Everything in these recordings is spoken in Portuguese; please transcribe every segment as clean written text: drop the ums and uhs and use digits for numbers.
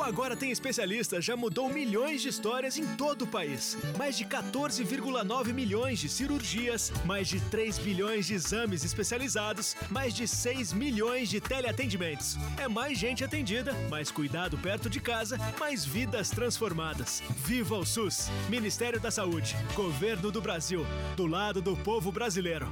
O Agora Tem Especialista já mudou milhões de histórias em todo o país. Mais de 14,9 milhões de cirurgias, mais de 3 bilhões de exames especializados, mais de 6 milhões de teleatendimentos. É mais gente atendida, mais cuidado perto de casa, mais vidas transformadas. Viva o SUS! Ministério da Saúde, Governo do Brasil, do lado do povo brasileiro.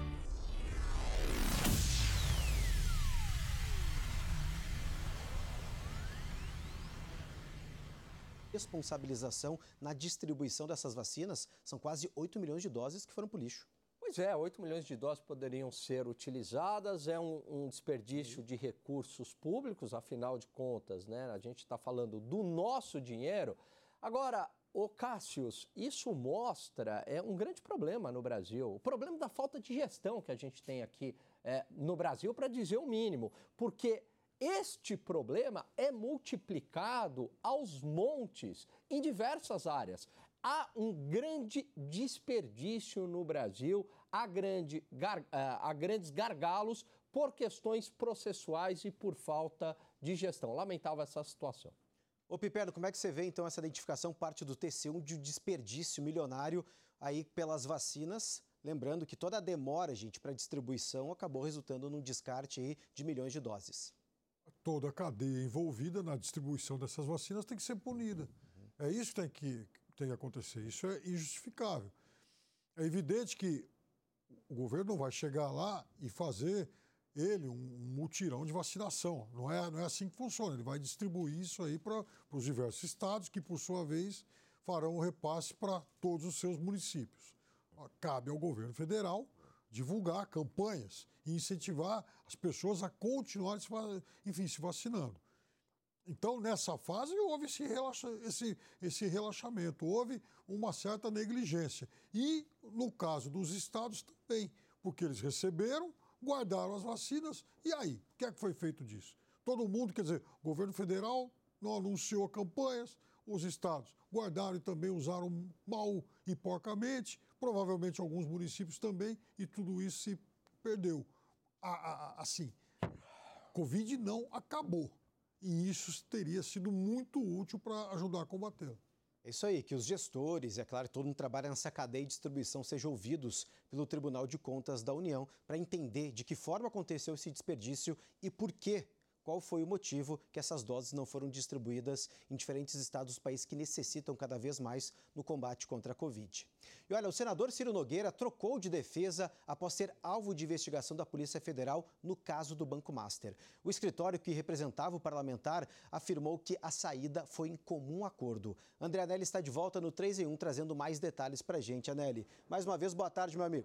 Responsabilização na distribuição dessas vacinas, são quase 8 milhões de doses que foram para o lixo. Pois é, 8 milhões de doses poderiam ser utilizadas, é um desperdício de recursos públicos, afinal de contas, né? A gente está falando do nosso dinheiro. Agora, ô Cássius, isso mostra um grande problema no Brasil, o problema da falta de gestão que a gente tem aqui no Brasil, para dizer o mínimo, porque este problema é multiplicado aos montes em diversas áreas. Há um grande desperdício no Brasil, há grandes gargalos por questões processuais e por falta de gestão. Lamentável essa situação. Ô Piperno, como é que você vê então essa identificação parte do TCU de desperdício milionário aí pelas vacinas? Lembrando que toda a demora, gente, para distribuição acabou resultando num descarte aí de milhões de doses. Toda a cadeia envolvida na distribuição dessas vacinas tem que ser punida. É isso que tem que acontecer. Isso é injustificável. É evidente que o governo não vai chegar lá e fazer um mutirão de vacinação. Não é assim que funciona. Ele vai distribuir isso aí para os diversos estados, que, por sua vez, farão o repasse para todos os seus municípios. Cabe ao governo federal divulgar campanhas e incentivar as pessoas a continuarem se vacinando. Então, nessa fase, houve esse relaxamento, houve uma certa negligência. E, no caso dos estados, também, porque eles receberam, guardaram as vacinas, e aí? O que é que foi feito disso? Todo mundo, quer dizer, o governo federal não anunciou campanhas, os estados guardaram e também usaram mal e porcamente, provavelmente alguns municípios também, e tudo isso se perdeu. Assim, Covid não acabou. E isso teria sido muito útil para ajudar a combatê-la. É isso aí, que os gestores, é claro, todo mundo trabalha nessa cadeia de distribuição, sejam ouvidos pelo Tribunal de Contas da União para entender de que forma aconteceu esse desperdício e por quê. Qual foi o motivo que essas doses não foram distribuídas em diferentes estados do país que necessitam cada vez mais no combate contra a Covid. E olha, o senador Ciro Nogueira trocou de defesa após ser alvo de investigação da Polícia Federal no caso do Banco Master. O escritório que representava o parlamentar afirmou que a saída foi em comum acordo. André Anelli está de volta no 3 em 1 trazendo mais detalhes para a gente. Anelli, mais uma vez, boa tarde, meu amigo.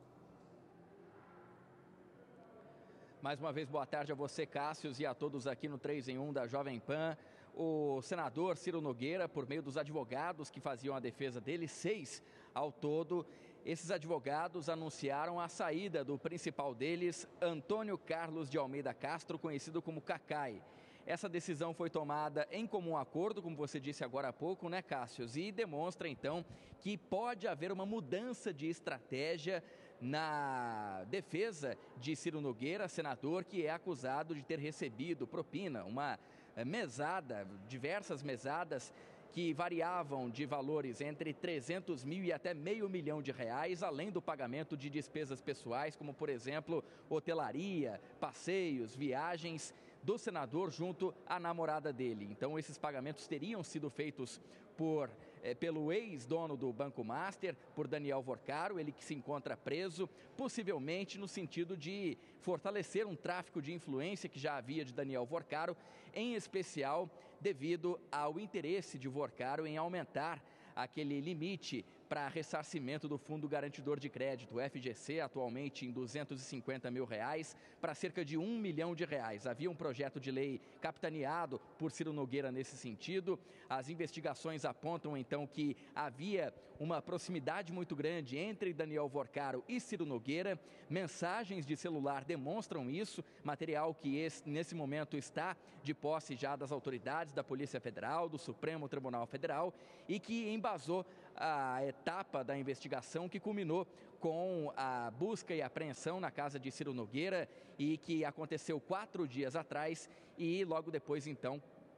Mais uma vez, boa tarde a você, Cássius, e a todos aqui no 3 em 1 da Jovem Pan. O senador Ciro Nogueira, por meio dos advogados que faziam a defesa dele, 6 ao todo, esses advogados anunciaram a saída do principal deles, Antônio Carlos de Almeida Castro, conhecido como Cacai. Essa decisão foi tomada em comum acordo, como você disse agora há pouco, né, Cássius? E demonstra, então, que pode haver uma mudança de estratégia na defesa de Ciro Nogueira, senador que é acusado de ter recebido propina, uma mesada, diversas mesadas que variavam de valores entre 300 mil e até R$500 mil, além do pagamento de despesas pessoais, como, por exemplo, hotelaria, passeios, viagens do senador junto à namorada dele. Então, esses pagamentos teriam sido feitos pelo ex-dono do Banco Master, por Daniel Vorcaro, ele que se encontra preso, possivelmente no sentido de fortalecer um tráfico de influência que já havia de Daniel Vorcaro, em especial devido ao interesse de Vorcaro em aumentar aquele limite para ressarcimento do Fundo Garantidor de Crédito, o FGC, atualmente em R$250 mil, para cerca de R$1 milhão. Havia um projeto de lei capitaneado por Ciro Nogueira nesse sentido. As investigações apontam, então, que havia uma proximidade muito grande entre Daniel Vorcaro e Ciro Nogueira. Mensagens de celular demonstram isso, material que nesse momento está de posse já das autoridades da Polícia Federal, do Supremo Tribunal Federal, e que embasou a etapa da investigação que culminou com a busca e apreensão na casa de Ciro Nogueira e que aconteceu 4 dias atrás e logo depois, então,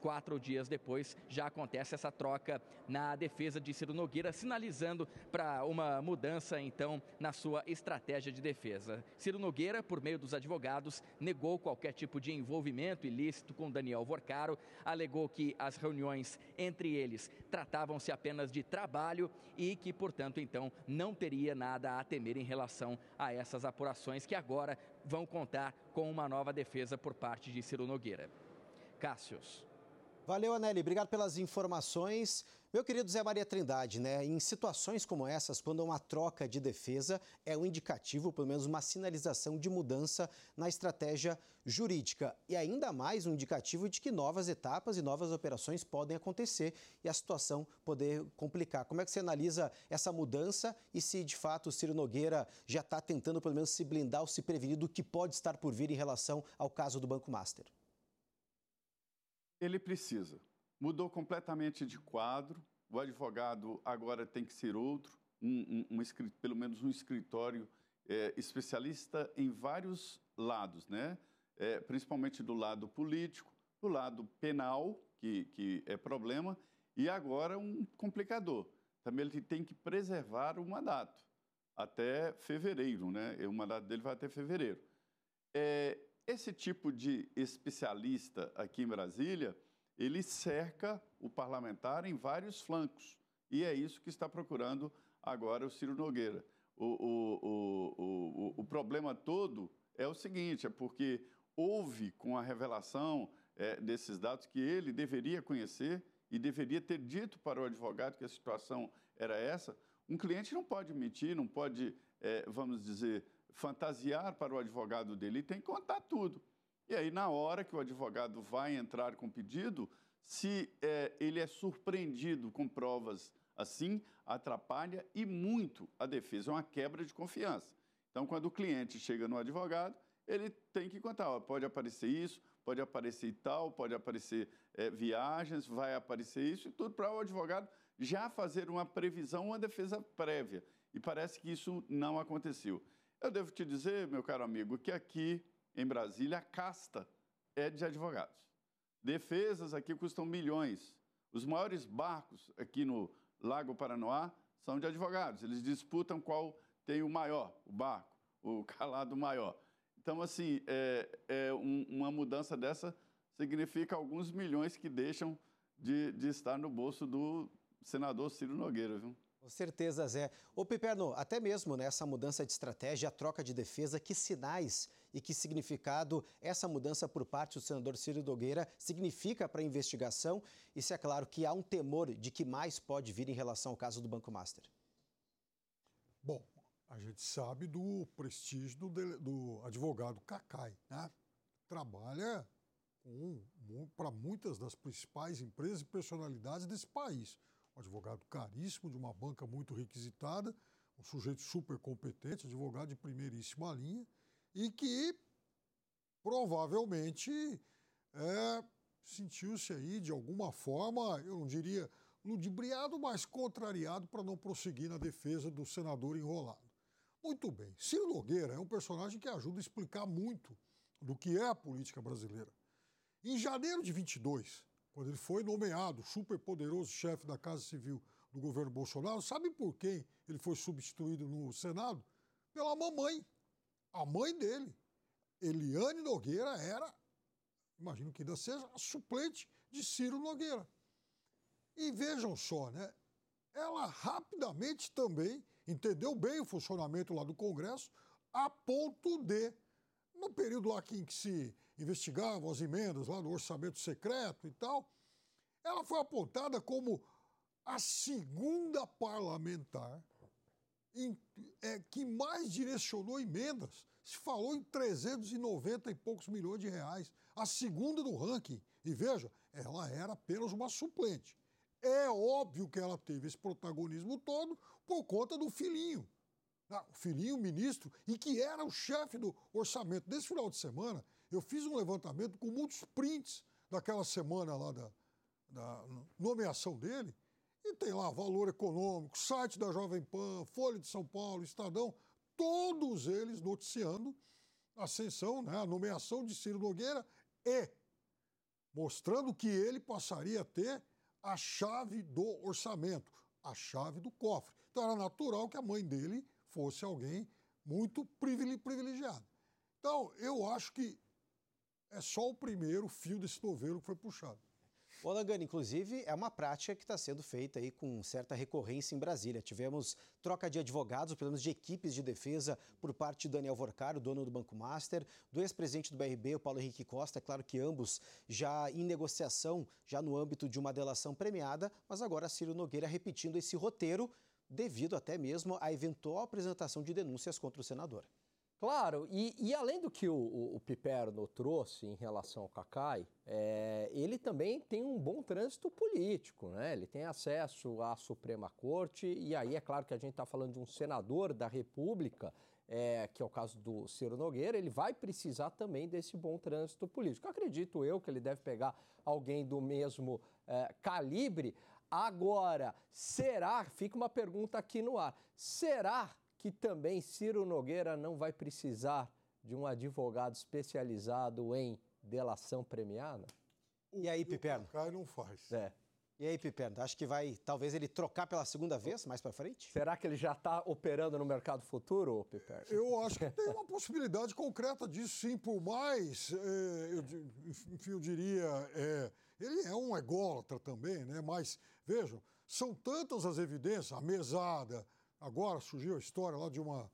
4 dias depois, já acontece essa troca na defesa de Ciro Nogueira, sinalizando para uma mudança, então, na sua estratégia de defesa. Ciro Nogueira, por meio dos advogados, negou qualquer tipo de envolvimento ilícito com Daniel Vorcaro, alegou que as reuniões entre eles tratavam-se apenas de trabalho e que, portanto, então, não teria nada a temer em relação a essas apurações que agora vão contar com uma nova defesa por parte de Ciro Nogueira. Cássius. Valeu, Anelli. Obrigado pelas informações. Meu querido Zé Maria Trindade, em situações como essas, quando há uma troca de defesa, é um indicativo, pelo menos uma sinalização de mudança na estratégia jurídica. E ainda mais um indicativo de que novas etapas e novas operações podem acontecer e a situação poder complicar. Como é que você analisa essa mudança e se, de fato, o Ciro Nogueira já está tentando, pelo menos, se blindar ou se prevenir do que pode estar por vir em relação ao caso do Banco Master? Ele precisa. Mudou completamente de quadro. O advogado agora tem que ser outro, pelo menos um escritório especialista em vários lados, né? Principalmente do lado político, do lado penal, que é problema, e agora um complicador. Também ele tem que preservar o mandato até fevereiro, né? O mandato dele vai até fevereiro. Esse tipo de especialista aqui em Brasília, ele cerca o parlamentar em vários flancos. E é isso que está procurando agora o Ciro Nogueira. O problema todo é o seguinte, é porque houve, com a revelação desses dados, que ele deveria conhecer e deveria ter dito para o advogado que a situação era essa. Um cliente não pode mentir, não pode, vamos dizer, fantasiar para o advogado dele, tem que contar tudo. E aí, na hora que o advogado vai entrar com o pedido, se ele é surpreendido com provas assim, atrapalha e muito a defesa, é uma quebra de confiança. Então, quando o cliente chega no advogado, ele tem que contar, pode aparecer isso, pode aparecer tal, pode aparecer viagens, vai aparecer isso e tudo para o advogado já fazer uma previsão, uma defesa prévia. E parece que isso não aconteceu. Eu devo te dizer, meu caro amigo, que aqui em Brasília a casta é de advogados. Defesas aqui custam milhões. Os maiores barcos aqui no Lago Paranoá são de advogados. Eles disputam qual tem o maior, o barco, o calado maior. Então, assim, uma mudança dessa significa alguns milhões que deixam de estar no bolso do senador Ciro Nogueira, viu? Com certeza, Zé. Ô, Piperno, até mesmo nessa mudança de estratégia, a troca de defesa, que sinais e que significado essa mudança por parte do senador Ciro Nogueira significa para a investigação? E se é claro que há um temor de que mais pode vir em relação ao caso do Banco Master? Bom, a gente sabe do prestígio do advogado Cacai, né? Trabalha para muitas das principais empresas e personalidades desse país. Um advogado caríssimo, de uma banca muito requisitada, um sujeito super competente, advogado de primeiríssima linha, e que provavelmente sentiu-se aí, de alguma forma, eu não diria ludibriado, mas contrariado para não prosseguir na defesa do senador enrolado. Muito bem, Ciro Nogueira é um personagem que ajuda a explicar muito do que é a política brasileira. Em janeiro de 22, quando ele foi nomeado superpoderoso chefe da Casa Civil do governo Bolsonaro, sabe por quem ele foi substituído no Senado? Pela mamãe, a mãe dele. Eliane Nogueira era, imagino que ainda seja, a suplente de Ciro Nogueira. E vejam só, né? Ela rapidamente também entendeu bem o funcionamento lá do Congresso, a ponto de, no período lá em que se investigavam as emendas lá no orçamento secreto e tal, ela foi apontada como a segunda parlamentar que mais direcionou emendas. Se falou em 390 e poucos milhões de reais, a segunda do ranking. E veja, ela era apenas uma suplente. É óbvio que ela teve esse protagonismo todo por conta do filhinho. O filhinho ministro, e que era o chefe do orçamento. Nesse final de semana, eu fiz um levantamento com muitos prints daquela semana lá da nomeação dele, e tem lá Valor Econômico, site da Jovem Pan, Folha de São Paulo, Estadão, todos eles noticiando a ascensão, né, a nomeação de Ciro Nogueira e mostrando que ele passaria a ter a chave do orçamento, a chave do cofre. Então era natural que a mãe dele fosse alguém muito privilegiado. Então, eu acho que é só o primeiro fio desse novelo que foi puxado. O Lagani, inclusive, é uma prática que está sendo feita aí com certa recorrência em Brasília. Tivemos troca de advogados, pelo menos de equipes de defesa, por parte de Daniel Vorcaro, dono do Banco Master, do ex-presidente do BRB, o Paulo Henrique Costa. É claro que ambos já em negociação, já no âmbito de uma delação premiada, mas agora Ciro Nogueira repetindo esse roteiro, devido até mesmo à eventual apresentação de denúncias contra o senador. Claro, e além do que o Piperno trouxe em relação ao Cacai, ele também tem um bom trânsito político, né? Ele tem acesso à Suprema Corte, e aí é claro que a gente está falando de um senador da República, que é o caso do Ciro Nogueira, ele vai precisar também desse bom trânsito político. Acredito eu que ele deve pegar alguém do mesmo calibre. Agora, fica uma pergunta aqui no ar, será que também Ciro Nogueira não vai precisar de um advogado especializado em delação premiada? E aí, Piperno? O Cacai não faz. E aí, Piperno, acho que vai, talvez, ele trocar pela segunda vez, mais para frente? Será que ele já está operando no mercado futuro, Piperno? Eu acho que tem uma possibilidade concreta disso, sim, por mais, eu diria, ele é um ególatra também, né? Mas, vejam, são tantas as evidências, a mesada. Agora surgiu a história lá de uma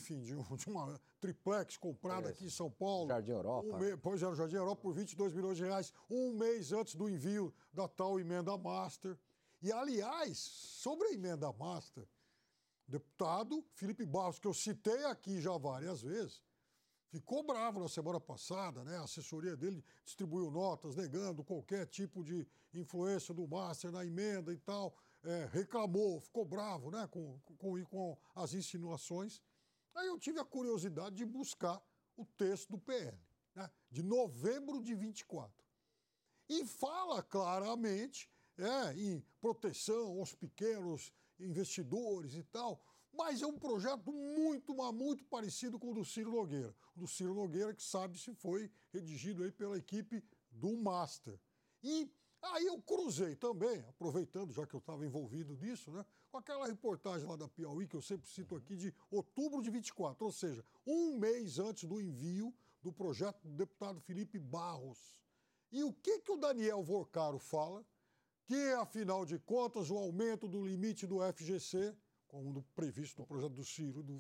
triplex comprada aqui em São Paulo. Jardim Europa. Pois é, no Jardim Europa por 22 milhões de reais, um mês antes do envio da tal emenda master. E, aliás, sobre a emenda master, o deputado Felipe Barros, que eu citei aqui já várias vezes, ficou bravo na semana passada, né? A assessoria dele distribuiu notas negando qualquer tipo de influência do master na emenda e tal. Reclamou, ficou bravo, né, com as insinuações. Aí eu tive a curiosidade de buscar o texto do PL, né, de novembro de 24. E fala claramente em proteção aos pequenos investidores e tal, mas é um projeto muito parecido com o do Ciro Nogueira. O do Ciro Nogueira, que sabe se foi redigido aí pela equipe do Master. E aí eu cruzei também, aproveitando, já que eu estava envolvido nisso, né, com aquela reportagem lá da Piauí, que eu sempre cito aqui, de outubro de 24, ou seja, um mês antes do envio do projeto do deputado Felipe Barros. E o que o Daniel Vorcaro fala? Que, afinal de contas, o aumento do limite do FGC, como previsto no projeto do Ciro e do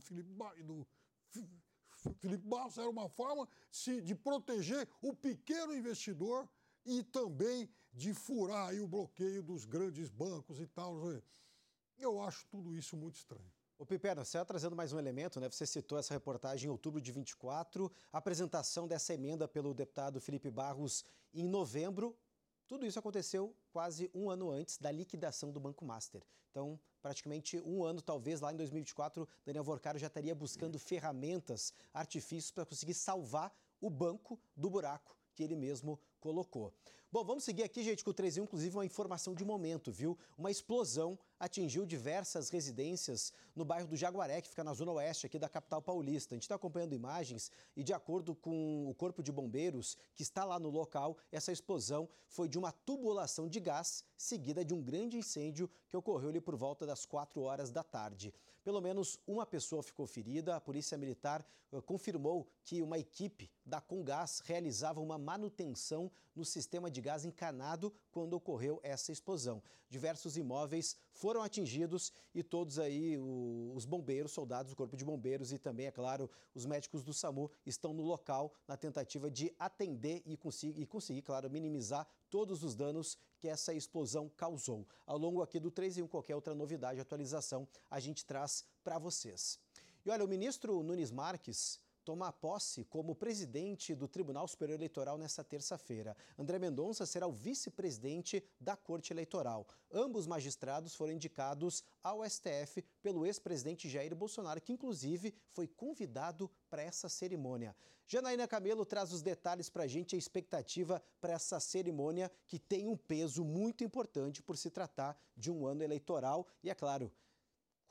Felipe Barros, era uma forma de proteger o pequeno investidor e também de furar aí o bloqueio dos grandes bancos e tal. Eu acho tudo isso muito estranho. Ô Piperno, você está trazendo mais um elemento, né? Você citou essa reportagem em outubro de 24, a apresentação dessa emenda pelo deputado Felipe Barros em novembro. Tudo isso aconteceu quase um ano antes da liquidação do Banco Master. Então, praticamente um ano, talvez lá em 2024, Daniel Vorcaro já estaria buscando ferramentas, artifícios para conseguir salvar o banco do buraco que ele mesmo colocou. Bom, vamos seguir aqui, gente, com o 3 em 1, inclusive uma informação de momento, viu? Uma explosão atingiu diversas residências no bairro do Jaguaré, que fica na zona oeste aqui da capital paulista. A gente está acompanhando imagens e, de acordo com o Corpo de Bombeiros, que está lá no local, essa explosão foi de uma tubulação de gás seguida de um grande incêndio que ocorreu ali por volta das 4 horas da tarde. Pelo menos uma pessoa ficou ferida. A Polícia Militar confirmou que uma equipe da Comgás realizava uma manutenção no sistema de gás encanado quando ocorreu essa explosão. Diversos imóveis foram atingidos e todos aí os bombeiros, soldados do Corpo de Bombeiros e também, é claro, os médicos do SAMU estão no local na tentativa de atender e conseguir, claro, minimizar todos os danos que essa explosão causou. Ao longo aqui do 3 em 1, qualquer outra novidade, atualização, a gente traz para vocês. E olha, o ministro Nunes Marques toma posse como presidente do Tribunal Superior Eleitoral nesta terça-feira. André Mendonça será o vice-presidente da Corte Eleitoral. Ambos magistrados foram indicados ao STF pelo ex-presidente Jair Bolsonaro, que inclusive foi convidado para essa cerimônia. Janaína Camelo traz os detalhes para a gente, a expectativa para essa cerimônia que tem um peso muito importante por se tratar de um ano eleitoral e, é claro,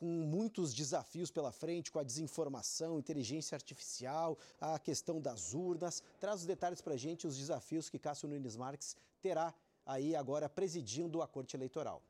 com muitos desafios pela frente, com a desinformação, inteligência artificial, a questão das urnas. Traz os detalhes para a gente, os desafios que Cássio Nunes Marques terá aí agora presidindo a Corte Eleitoral.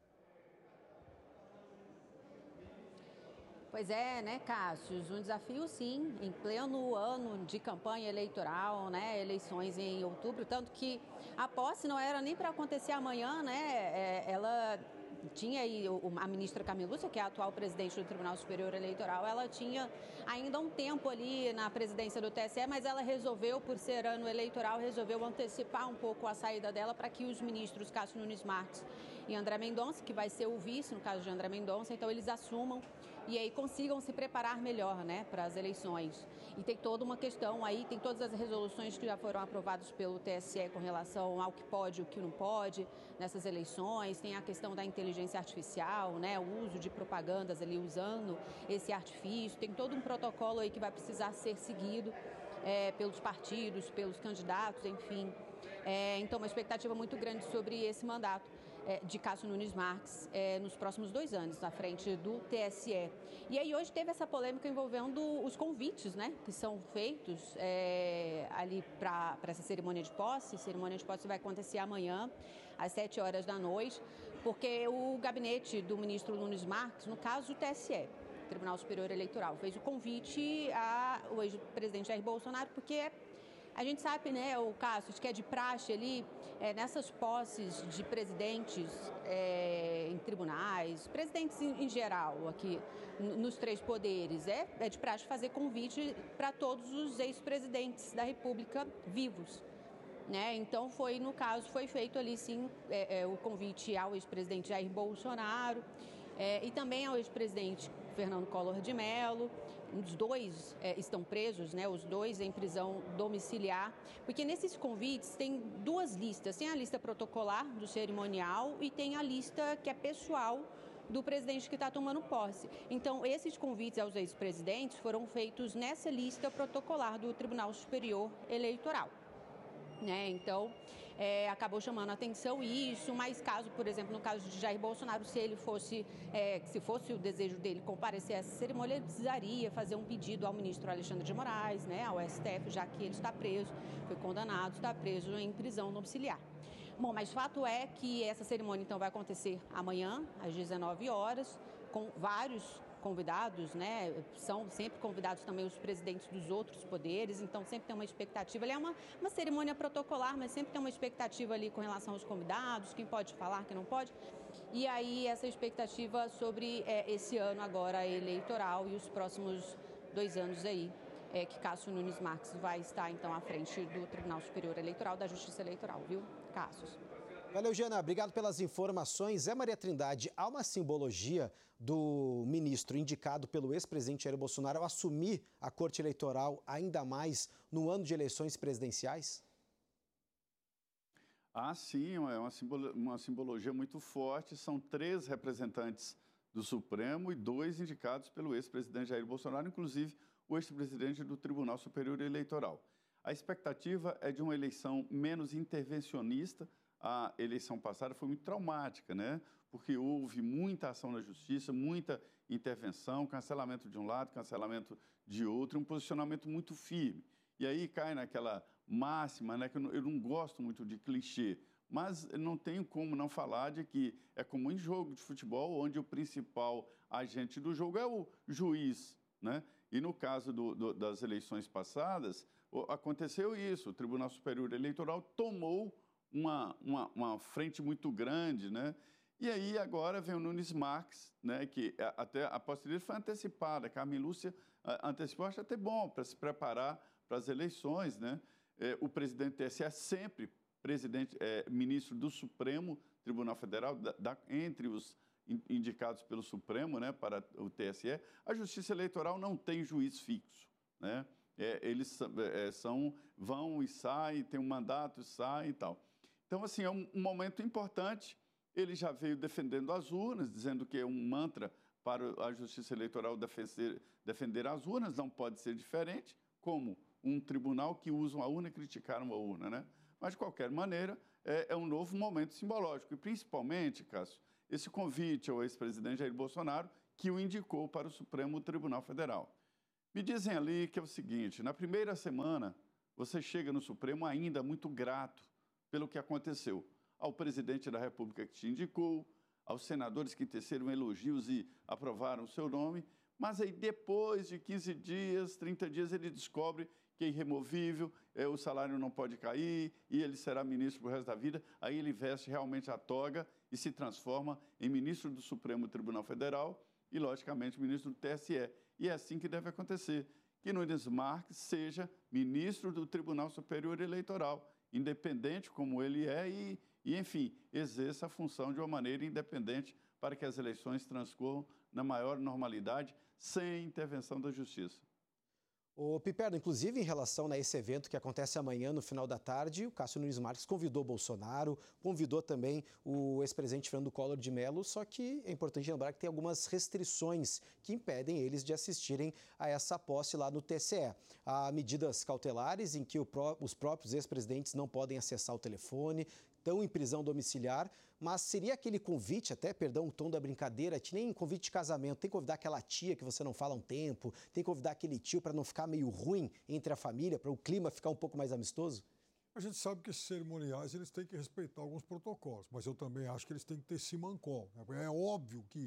Pois é, né, Cássio? Um desafio, sim, em pleno ano de campanha eleitoral, né, eleições em outubro, tanto que a posse não era nem para acontecer amanhã, né, ela tinha aí a ministra Carmen Lúcia, que é a atual presidente do Tribunal Superior Eleitoral, ela tinha ainda um tempo ali na presidência do TSE, mas ela resolveu, por ser ano eleitoral, resolveu antecipar um pouco a saída dela para que os ministros Cássio Nunes Marques e André Mendonça, que vai ser o vice, no caso de André Mendonça, então eles assumam e aí consigam se preparar melhor, né, para as eleições. E tem toda uma questão aí, tem todas as resoluções que já foram aprovadas pelo TSE com relação ao que pode e o que não pode nessas eleições, tem a questão da inteligência artificial, né, o uso de propagandas ali usando esse artifício, tem todo um protocolo aí que vai precisar ser seguido pelos partidos, pelos candidatos, enfim. Então, uma expectativa muito grande sobre esse mandato de Cássio Nunes Marques nos próximos 2 anos, à frente do TSE. E aí hoje teve essa polêmica envolvendo os convites, né, que são feitos ali para essa cerimônia de posse. A cerimônia de posse vai acontecer amanhã, às 7 horas da noite, porque o gabinete do ministro Nunes Marques, no caso o TSE, Tribunal Superior Eleitoral, fez o convite ao ex-presidente Jair Bolsonaro, porque a gente sabe, né, o Cássio, que é de praxe ali, nessas posses de presidentes em tribunais, presidentes em geral aqui nos 3 poderes, é de praxe fazer convite para todos os ex-presidentes da República vivos, né? Então, no caso, foi feito ali, sim, o convite ao ex-presidente Jair Bolsonaro e também ao ex-presidente Fernando Collor de Mello. Os 2 estão presos, né? Os 2 em prisão domiciliar, porque nesses convites tem 2 listas. Tem a lista protocolar do cerimonial e tem a lista que é pessoal do presidente que está tomando posse. Então, esses convites aos ex-presidentes foram feitos nessa lista protocolar do Tribunal Superior Eleitoral, né? Então, acabou chamando a atenção isso, mas caso, por exemplo, no caso de Jair Bolsonaro, se fosse o desejo dele comparecer a essa cerimônia, ele precisaria fazer um pedido ao ministro Alexandre de Moraes, né, ao STF, já que ele está preso, foi condenado, está preso em prisão domiciliar. Bom, mas fato é que essa cerimônia, então, vai acontecer amanhã, às 19 horas, com vários convidados, né? São sempre convidados também os presidentes dos outros poderes, então sempre tem uma expectativa. Ali é uma cerimônia protocolar, mas sempre tem uma expectativa ali com relação aos convidados, quem pode falar, quem não pode. E aí essa expectativa sobre esse ano agora eleitoral e os próximos 2 anos aí, que Cássio Nunes Marques vai estar então à frente do Tribunal Superior Eleitoral, da Justiça Eleitoral, viu, Cássio? Valeu, Jana. Obrigado pelas informações. Zé Maria Trindade, há uma simbologia do ministro indicado pelo ex-presidente Jair Bolsonaro ao assumir a Corte Eleitoral ainda mais no ano de eleições presidenciais? Sim, é uma simbologia muito forte. São 3 representantes do Supremo e 2 indicados pelo ex-presidente Jair Bolsonaro, inclusive o ex-presidente do Tribunal Superior Eleitoral. A expectativa é de uma eleição menos intervencionista. A eleição passada foi muito traumática, né? Porque houve muita ação na justiça, muita intervenção, cancelamento de um lado, cancelamento de outro, um posicionamento muito firme. E aí cai naquela máxima, né, que eu não gosto muito de clichê, mas não tenho como não falar de que é como em jogo de futebol, onde o principal agente do jogo é o juiz, né? E no caso das eleições passadas, aconteceu isso, o Tribunal Superior Eleitoral tomou uma frente muito grande, né? E aí agora vem o Nunes Marques, né, que até a posse dele foi antecipada, a Carmen Lúcia antecipou, acho até bom para se preparar para as eleições, né? O presidente do TSE é sempre ministro do Supremo Tribunal Federal, entre os indicados pelo Supremo, né, para o TSE. A Justiça Eleitoral não tem juiz fixo, né? Eles vão e saem, tem um mandato e saem e tal. Então, assim, é um momento importante. Ele já veio defendendo as urnas, dizendo que é um mantra para a Justiça Eleitoral defender as urnas, não pode ser diferente, como um tribunal que usa a urna e criticaram a urna, né? Mas, de qualquer maneira, é um novo momento simbológico. E, principalmente, Cássio, esse convite ao ex-presidente Jair Bolsonaro, que o indicou para o Supremo Tribunal Federal. Me dizem ali que é o seguinte, na primeira semana, você chega no Supremo ainda muito grato pelo que aconteceu. Ao presidente da República que te indicou, aos senadores que teceram elogios e aprovaram o seu nome, mas aí depois de 15 dias, 30 dias, ele descobre que é irremovível, o salário não pode cair e ele será ministro para o resto da vida. Aí ele veste realmente a toga e se transforma em ministro do Supremo Tribunal Federal e, logicamente, ministro do TSE. E é assim que deve acontecer, que Nunes Marques seja ministro do Tribunal Superior Eleitoral, independente como ele é e, enfim, exerça a função de uma maneira independente para que as eleições transcorram na maior normalidade, sem intervenção da Justiça. O Piperno, inclusive em relação a esse evento que acontece amanhã no final da tarde, o Cássio Nunes Marques convidou Bolsonaro, convidou também o ex-presidente Fernando Collor de Mello, só que é importante lembrar que tem algumas restrições que impedem eles de assistirem a essa posse lá no TSE. Há medidas cautelares em que os próprios ex-presidentes não podem acessar o telefone, estão em prisão domiciliar, mas seria aquele convite, até, perdão, o tom da brincadeira, que nem convite de casamento, tem que convidar aquela tia que você não fala há um tempo, tem que convidar aquele tio para não ficar meio ruim entre a família, para o clima ficar um pouco mais amistoso? A gente sabe que esses cerimoniais eles têm que respeitar alguns protocolos, mas eu também acho que eles têm que ter simancol. É óbvio que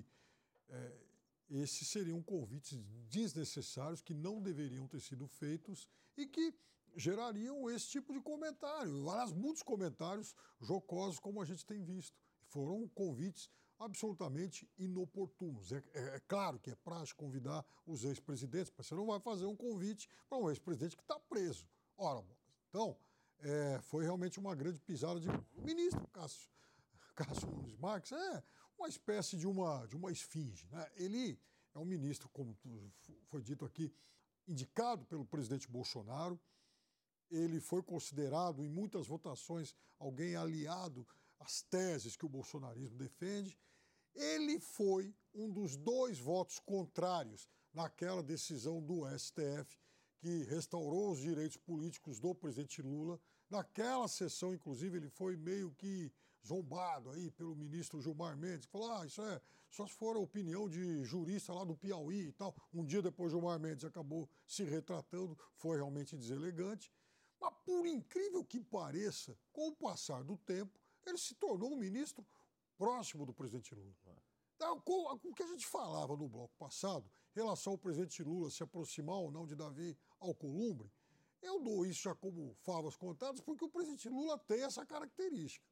esses seriam convites desnecessários que não deveriam ter sido feitos e que gerariam esse tipo de comentário. Aliás, muitos comentários jocosos, como a gente tem visto. Foram convites absolutamente inoportunos. É claro que é prático convidar os ex-presidentes, mas você não vai fazer um convite para um ex-presidente que está preso. Ora, então, foi realmente uma grande pisada de... O ministro Cássio Nunes Marques é uma espécie de uma esfinge, né? Ele é um ministro, como foi dito aqui, indicado pelo presidente Bolsonaro. Ele foi considerado, em muitas votações, alguém aliado às teses que o bolsonarismo defende. Ele foi um dos 2 votos contrários naquela decisão do STF que restaurou os direitos políticos do presidente Lula. Naquela sessão, inclusive, ele foi meio que zombado aí pelo ministro Gilmar Mendes, que falou, isso só se for a opinião de jurista lá do Piauí e tal. Um dia depois, Gilmar Mendes acabou se retratando, foi realmente deselegante. Mas, por incrível que pareça, com o passar do tempo, ele se tornou um ministro próximo do presidente Lula. Então, o que a gente falava no bloco passado, em relação ao presidente Lula se aproximar ou não de Davi Alcolumbre, eu dou isso já como favas contadas, porque o presidente Lula tem essa característica.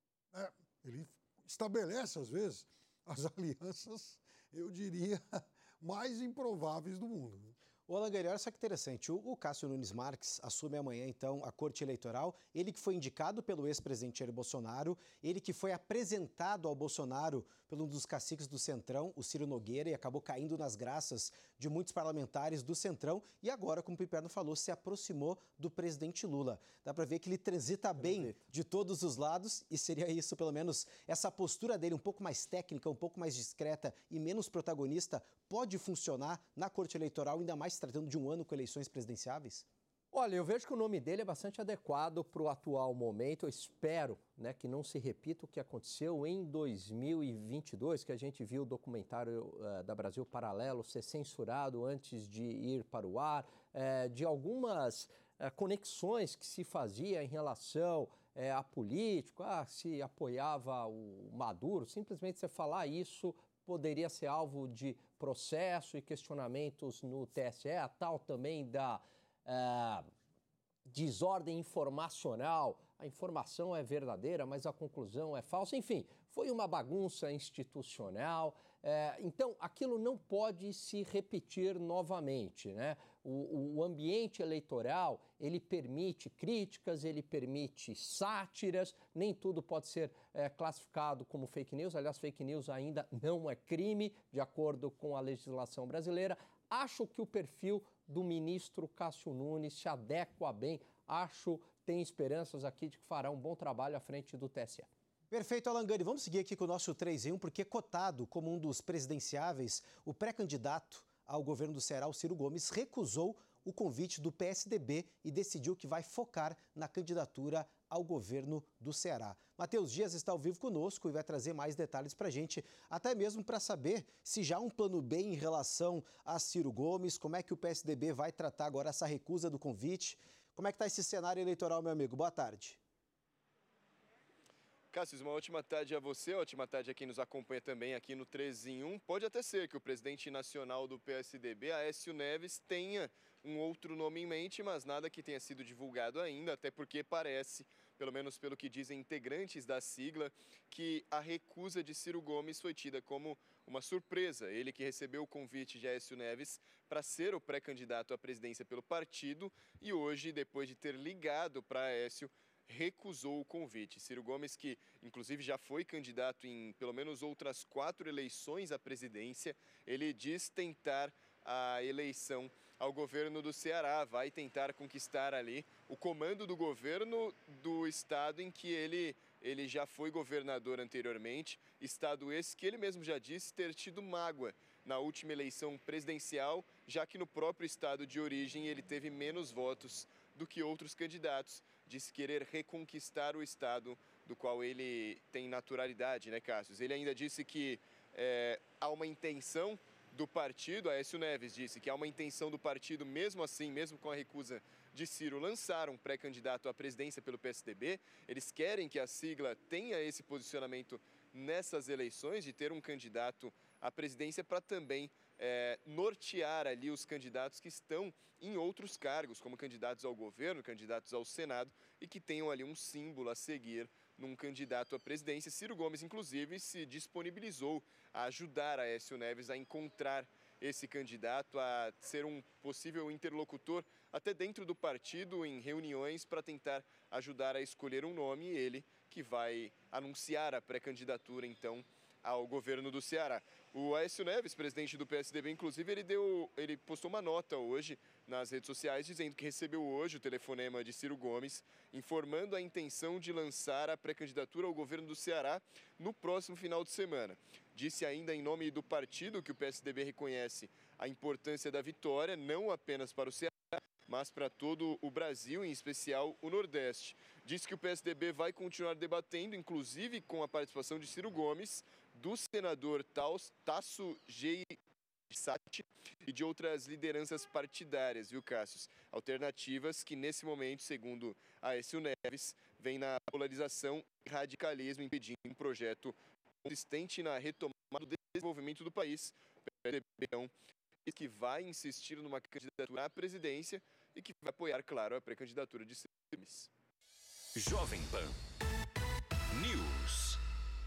Ele estabelece, às vezes, as alianças, eu diria, mais improváveis do mundo. O Alan, olha só que interessante, o Cássio Nunes Marques assume amanhã, então, a Corte Eleitoral, ele que foi indicado pelo ex-presidente Jair Bolsonaro, ele que foi apresentado ao Bolsonaro pelo um dos caciques do Centrão, o Ciro Nogueira, e acabou caindo nas graças de muitos parlamentares do Centrão, e agora, como o Piperno falou, se aproximou do presidente Lula. Dá para ver que ele transita bem de todos os lados, e seria isso, pelo menos, essa postura dele um pouco mais técnica, um pouco mais discreta e menos protagonista, pode funcionar na Corte Eleitoral, ainda mais se tratando de um ano com eleições presidenciáveis? Olha, eu vejo que o nome dele é bastante adequado para o atual momento. Eu espero, né, que não se repita o que aconteceu em 2022, que a gente viu o documentário da Brasil Paralelo ser censurado antes de ir para o ar, de algumas conexões que se fazia em relação a político, se apoiava o Maduro. Simplesmente você falar isso poderia ser alvo de processo e questionamentos no TSE, a tal também da desordem informacional. A informação é verdadeira, mas a conclusão é falsa. Enfim, foi uma bagunça institucional. Então, aquilo não pode se repetir novamente, né? O ambiente eleitoral, ele permite críticas, ele permite sátiras, nem tudo pode ser classificado como fake news. Aliás, fake news ainda não é crime, de acordo com a legislação brasileira. Acho que o perfil do ministro Cássio Nunes se adequa bem. Tem esperanças aqui de que fará um bom trabalho à frente do TSE. Perfeito, Alan Gani. Vamos seguir aqui com o nosso 3 em 1, porque cotado como um dos presidenciáveis, o pré-candidato ao governo do Ceará, o Ciro Gomes, recusou o convite do PSDB e decidiu que vai focar na candidatura ao governo do Ceará. Matheus Dias está ao vivo conosco e vai trazer mais detalhes para a gente, até mesmo para saber se já há um plano B em relação a Ciro Gomes, como é que o PSDB vai tratar agora essa recusa do convite. Como é que está esse cenário eleitoral, meu amigo? Boa tarde. Cássio, uma ótima tarde a você, ótima tarde a quem nos acompanha também aqui no 3 em 1. Pode até ser que o presidente nacional do PSDB, Aécio Neves, tenha um outro nome em mente, mas nada que tenha sido divulgado ainda, até porque parece, pelo menos pelo que dizem integrantes da sigla, que a recusa de Ciro Gomes foi tida como uma surpresa. Ele que recebeu o convite de Aécio Neves para ser o pré-candidato à presidência pelo partido e hoje, depois de ter ligado para Aécio, recusou o convite. Ciro Gomes, que inclusive já foi candidato em pelo menos outras 4 eleições à presidência, ele diz tentar a eleição ao governo do Ceará, vai tentar conquistar ali o comando do governo do estado em que ele já foi governador anteriormente, estado esse que ele mesmo já disse ter tido mágoa na última eleição presidencial, já que no próprio estado de origem ele teve menos votos do que outros candidatos. Disse querer reconquistar o estado do qual ele tem naturalidade, né, Cássio? Ele ainda disse que há uma intenção do partido, Aécio Neves disse que há uma intenção do partido, mesmo assim, mesmo com a recusa de Ciro, lançar um pré-candidato à presidência pelo PSDB. Eles querem que a sigla tenha esse posicionamento nessas eleições, de ter um candidato à presidência para também nortear ali os candidatos que estão em outros cargos, como candidatos ao governo, candidatos ao Senado, e que tenham ali um símbolo a seguir num candidato à presidência. Ciro Gomes, inclusive, se disponibilizou a ajudar a Aécio Neves a encontrar esse candidato, a ser um possível interlocutor até dentro do partido, em reuniões, para tentar ajudar a escolher um nome, e ele que vai anunciar a pré-candidatura, então, ao governo do Ceará. O Aécio Neves, presidente do PSDB, inclusive, ele postou uma nota hoje nas redes sociais dizendo que recebeu hoje o telefonema de Ciro Gomes, informando a intenção de lançar a pré-candidatura ao governo do Ceará no próximo final de semana. Disse ainda em nome do partido que o PSDB reconhece a importância da vitória, não apenas para o Ceará, mas para todo o Brasil, em especial o Nordeste. Disse que o PSDB vai continuar debatendo, inclusive com a participação de Ciro Gomes, do senador Tasso Gereissati e de outras lideranças partidárias, viu, Cássio? Alternativas que, nesse momento, segundo Aécio Neves, vem na polarização e radicalismo, impedindo um projeto consistente na retomada do desenvolvimento do país. O PSDB que vai insistir numa candidatura à presidência e que vai apoiar, claro, a pré-candidatura de Ciro Gomes. Jovem Pan News.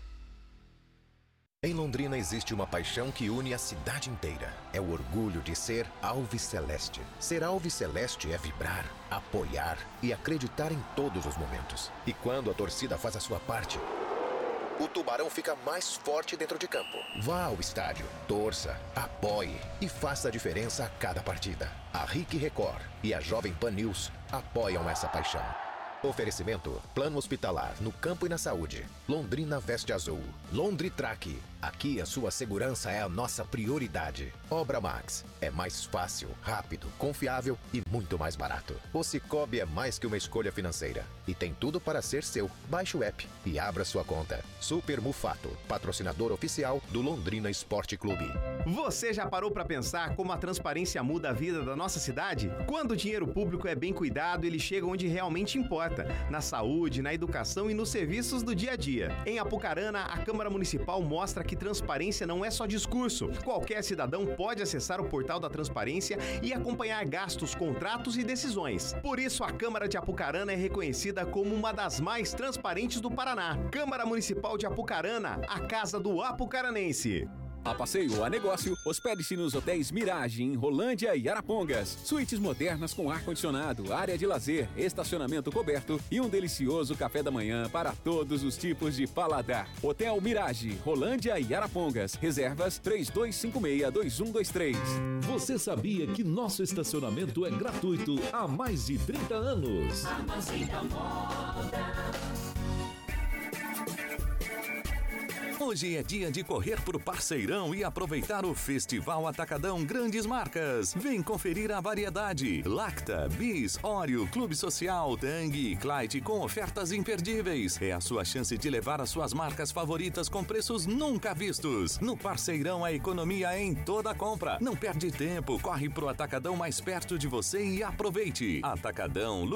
Em Londrina existe uma paixão que une a cidade inteira. É o orgulho de ser Alviceleste. Ser Alviceleste é vibrar, apoiar e acreditar em todos os momentos. E quando a torcida faz a sua parte, o Tubarão fica mais forte dentro de campo. Vá ao estádio, torça, apoie e faça a diferença a cada partida. A RIC Record e a Jovem Pan News apoiam essa paixão. Oferecimento: Plano Hospitalar no Campo e na Saúde. Londrina Veste Azul. Londritrack. Aqui a sua segurança é a nossa prioridade. Obra Max. É mais fácil, rápido, confiável e muito mais barato. O Cicobi é mais que uma escolha financeira e tem tudo para ser seu. Baixe o app e abra sua conta. Super Mufato, patrocinador oficial do Londrina Esporte Clube. Você já parou para pensar como a transparência muda a vida da nossa cidade? Quando o dinheiro público é bem cuidado, ele chega onde realmente importa, na saúde, na educação e nos serviços do dia a dia. Em Apucarana, a Câmara Municipal mostra que transparência não é só discurso. Qualquer cidadão pode acessar o portal da transparência e acompanhar gastos, contratos e decisões. Por isso, a Câmara de Apucarana é reconhecida como uma das mais transparentes do Paraná. Câmara Municipal de Apucarana, a casa do apucaranense. A passeio a negócio, hospede-se nos hotéis Mirage, em Rolândia e Arapongas. Suítes modernas com ar-condicionado, área de lazer, estacionamento coberto e um delicioso café da manhã para todos os tipos de paladar. Hotel Mirage, Rolândia e Arapongas. Reservas 3256-2123. Você sabia que nosso estacionamento é gratuito há mais de 30 anos? Hoje é dia de correr pro Parceirão e aproveitar o Festival Atacadão Grandes Marcas. Vem conferir a variedade. Lacta, Bis, Oreo, Clube Social, Tang e Clyde com ofertas imperdíveis. É a sua chance de levar as suas marcas favoritas com preços nunca vistos. No Parceirão, a economia é em toda compra. Não perde tempo, corre pro Atacadão mais perto de você e aproveite. Atacadão,